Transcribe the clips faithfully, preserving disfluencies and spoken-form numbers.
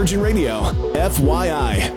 Virgin Radio, F Y I.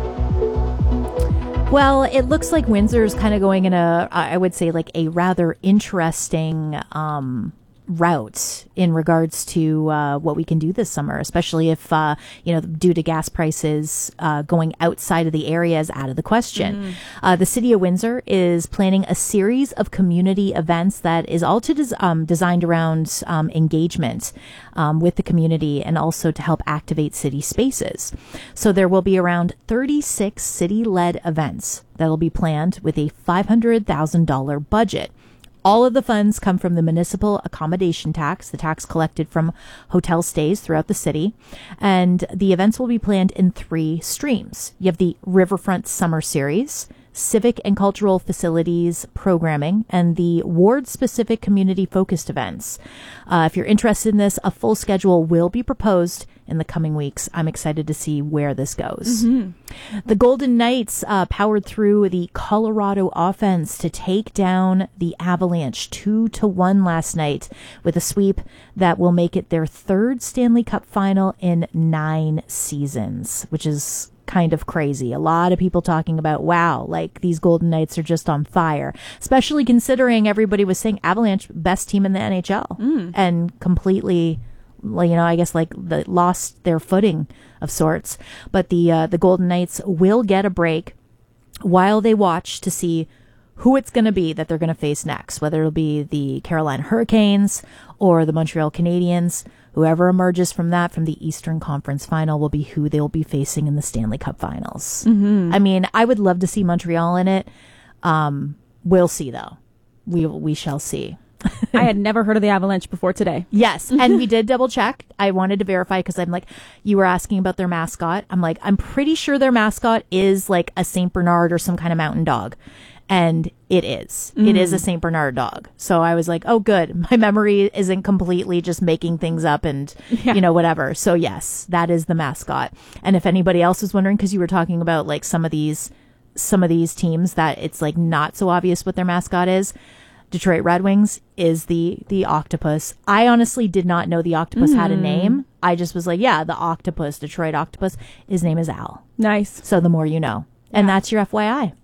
Well, it looks like Windsor's kind of going in a, I would say, like a rather interesting um, route in regards to uh, what we can do this summer, especially if, uh, you know, due to gas prices, uh, going outside of the area is out of the question. Mm. Uh, the city of Windsor is planning a series of community events that is all to des- um, designed around um, engagement um, with the community and also to help activate city spaces. So there will be around thirty-six city-led events that will be planned with a five hundred thousand dollars budget. All of the funds come from the municipal accommodation tax, the tax collected from hotel stays throughout the city. And the events will be planned in three streams. You have the Riverfront Summer Series, civic and cultural facilities programming, and the ward-specific community-focused events. Uh, if you're interested in this, a full schedule will be proposed in the coming weeks. I'm excited to see where this goes. Mm-hmm. The Golden Knights uh, powered through the Colorado offense to take down the Avalanche two to one last night with a sweep that will make it their third Stanley Cup final in nine seasons, which is kind of crazy. A lot of people talking about, wow, like these Golden Knights are just on fire, especially considering everybody was saying Avalanche best team in the N H L mm. and completely, you know, I guess like the, lost their footing of sorts. But the uh, the Golden Knights will get a break while they watch to see who it's going to be that they're going to face next, whether it'll be the Carolina Hurricanes or the Montreal Canadiens. Whoever emerges from that, from the Eastern Conference Final, will be who they'll be facing in the Stanley Cup Finals. Mm-hmm. I mean, I would love to see Montreal in it. Um, we'll see, though. We we shall see. I had never heard of the Avalanche before today. Yes, and we did double check. I wanted to verify because I'm like, you were asking about their mascot. I'm like, I'm pretty sure their mascot is like a Saint Bernard or some kind of mountain dog. And it is. Mm. It is a Saint Bernard dog. So I was like, oh, good. My memory isn't completely just making things up and, yeah. you know, whatever. So, yes, that is the mascot. And if anybody else was wondering, because you were talking about like some of these some of these teams that it's like not so obvious what their mascot is, Detroit Red Wings is the the octopus. I honestly did not know the octopus mm. had a name. I just was like, yeah, the octopus, Detroit Octopus. His name is Al. Nice. So the more you know. And yeah. that's your F Y I.